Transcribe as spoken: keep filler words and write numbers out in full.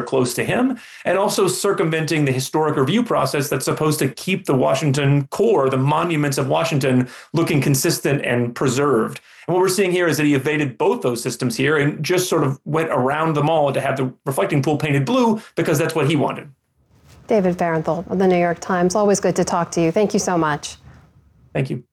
are close to him, and also circumventing the historic review process that's supposed to keep the Washington core, the monuments of Washington, looking consistent and preserved. And what we're seeing here is that he evaded both those systems here and just sort of went around them all to have the reflecting pool painted blue because that's what he wanted. David Fahrenthold of the New York Times, always good to talk to you. Thank you so much. Thank you.